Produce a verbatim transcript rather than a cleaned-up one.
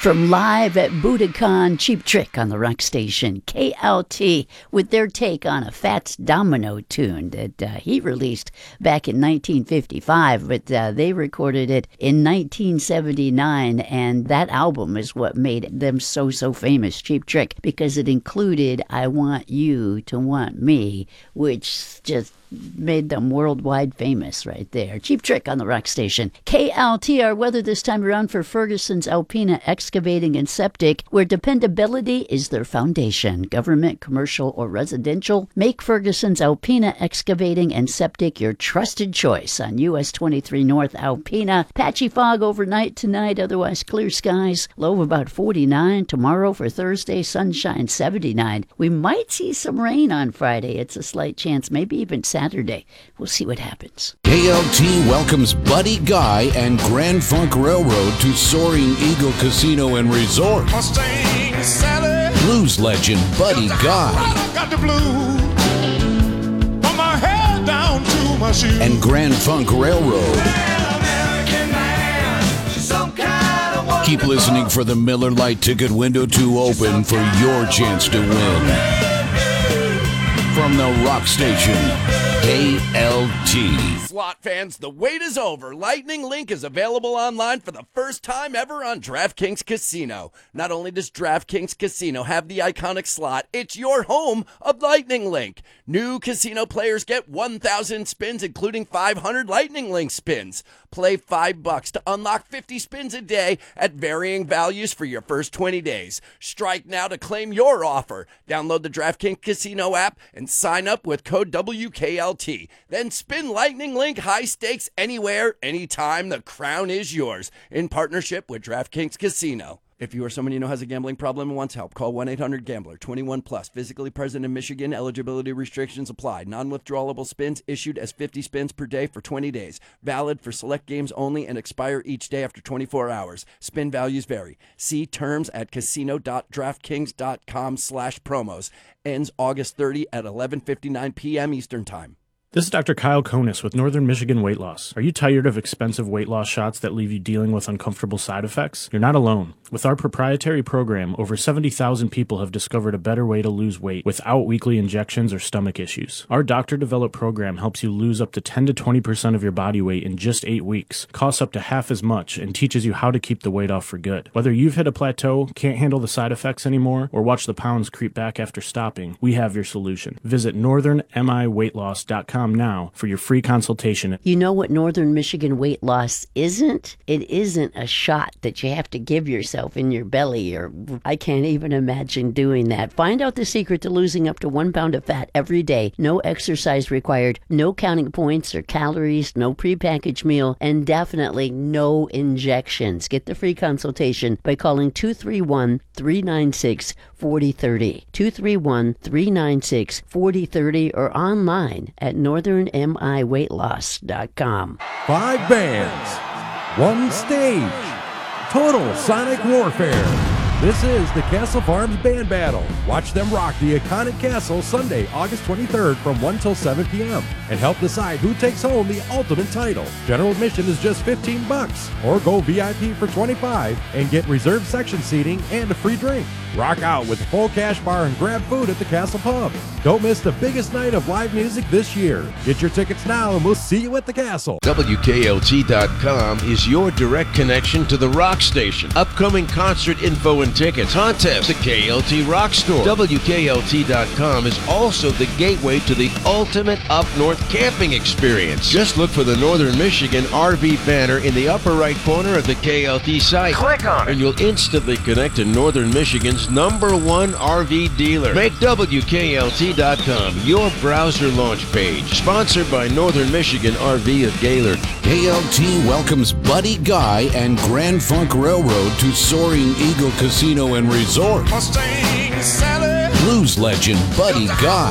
From live at Budokan, Cheap Trick on the rock station, K L T, with their take on a Fats Domino tune that uh, he released back in nineteen fifty-five, but uh, they recorded it in nineteen seventy-nine, and that album is what made them so, so famous, Cheap Trick, because it included I Want You to Want Me, which just made them worldwide famous right there. Cheap Trick on the rock station. K L T, our weather this time around for Ferguson's Alpena Excavating and Septic, where dependability is their foundation. Government, commercial, or residential, make Ferguson's Alpena Excavating and Septic your trusted choice on U S twenty-three North Alpena. Patchy fog overnight tonight, otherwise clear skies. Low of about forty-nine. Tomorrow for Thursday, sunshine seventy-nine. We might see some rain on Friday. It's a slight chance, maybe even Saturday. Saturday. We'll see what happens. K L T welcomes Buddy Guy and Grand Funk Railroad to Soaring Eagle Casino and Resort. Mustang Sally. Blues legend Buddy Guy. Got the blues from my head down to my shoes. And Grand Funk Railroad. Keep listening for the Miller Lite ticket window to open for your chance to win. From the rock station, K L T. Slot fans, the wait is over. Lightning Link is available online for the first time ever on DraftKings Casino. Not only does DraftKings Casino have the iconic slot, it's your home of Lightning Link. New casino players get one thousand spins, including five hundred Lightning Link spins. Play five bucks to unlock fifty spins a day at varying values for your first twenty days. Strike now to claim your offer. Download the DraftKings Casino app and sign up with code W K L T. Then spin Lightning Link high stakes anywhere, anytime. The crown is yours in partnership with DraftKings Casino. If you or someone you know has a gambling problem and wants help, call one eight hundred gambler, twenty-one plus, physically present in Michigan. Eligibility restrictions apply. Non-withdrawable spins issued as fifty spins per day for twenty days. Valid for select games only and expire each day after twenty-four hours. Spin values vary. See terms at casino.draftkings.com slash promos. Ends August thirtieth at eleven fifty-nine p.m. Eastern Time. This is Doctor Kyle Konis with Northern Michigan Weight Loss. Are you tired of expensive weight loss shots that leave you dealing with uncomfortable side effects? You're not alone. With our proprietary program, over seventy thousand people have discovered a better way to lose weight without weekly injections or stomach issues. Our doctor-developed program helps you lose up to ten to twenty percent of your body weight in just eight weeks, costs up to half as much, and teaches you how to keep the weight off for good. Whether you've hit a plateau, can't handle the side effects anymore, or watch the pounds creep back after stopping, we have your solution. Visit northern mi weight loss dot com now for your free consultation. You know what Northern Michigan weight loss isn't? It isn't a shot that you have to give yourself in your belly, or I can't even imagine doing that. Find out the secret to losing up to one pound of fat every day. No exercise required, no counting points or calories, no prepackaged meal, and definitely no injections. Get the free consultation by calling two three one, three nine six, four zero three zero, two three one, three nine six, four zero three zero, or online at northern mi weight loss dot com. Five bands, one stage, total sonic warfare. This is the Castle Farms Band Battle. Watch them rock the iconic castle Sunday, August twenty-third from one till seven p.m. and help decide who takes home the ultimate title. General admission is just fifteen bucks, or go V I P for twenty-five and get reserved section seating and a free drink. Rock out with a full cash bar and grab food at the Castle Pub. Don't miss the biggest night of live music this year. Get your tickets now and we'll see you at the Castle. W K L T dot com is your direct connection to the rock station. Upcoming concert info and tickets. Contest. The K L T Rock Store. W K L T dot com is also the gateway to the ultimate up north camping experience. Just look for the Northern Michigan R V banner in the upper right corner of the K L T site. Click on it and you'll instantly connect to Northern Michigan's number one R V dealer. Make W K L T dot com your browser launch page. Sponsored by Northern Michigan R V of Gaylord. K L T welcomes Buddy Guy and Grand Funk Railroad to Soaring Eagle Casino and Resort. Mustang Sally. Blues legend Buddy Guy.